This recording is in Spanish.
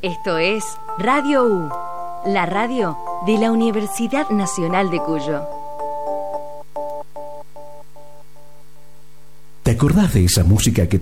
Esto es Radio U, la radio de la Universidad Nacional de Cuyo. ¿Te acordás de esa música que